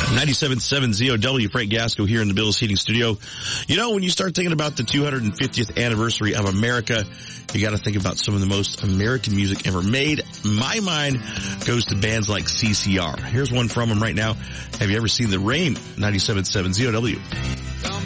97.7 ZOW, Frank Gasco here in the Bills Heating Studio. You know, when you start thinking about the 250th anniversary of America, you got to think about some of the most American music ever made. My mind goes to bands like CCR. Here's one from them right now. Have you ever seen The Rain? 97.7 ZOW.